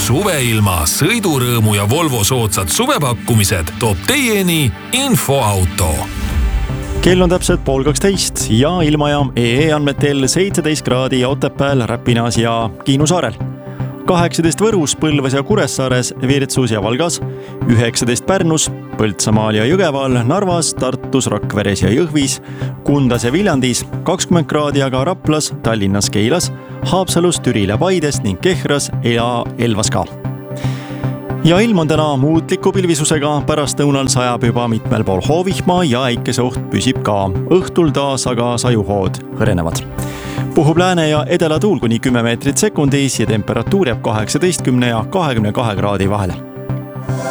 Suveilma, sõidurõõmu ja Volvo soodsad suvepakkumised toob teieni Infoauto. Kell on täpselt 11:30 ja ilmajaam EE andmetel 17 kraadi Otepääl, Räpinas ja Kiinusaarel. 18 Võrus, Põlvas ja Kuressaares, Virtsus ja Valgas, 19 Pärnus, Põltsamaal ja Jõgeval, Narvas, Tartus, Rakveres ja Jõhvis, Kundas ja Viljandis, 20 kraadi aga Raplas, Tallinnas, Keilas, Haapsalus, Türil ja Paides ning Kehras ja Elvas ka. Ja ilm on täna muutliku pilvisusega, pärast õunal sajab juba mitmel pool hoovihma ja äikeseoht püsib ka. Õhtul taas aga sajuhood hõrenevad. Puhub lääne ja edela tuul kuni 10 meetrit sekundis ja temperatuur jääb 18 ja 22 kraadi vahele.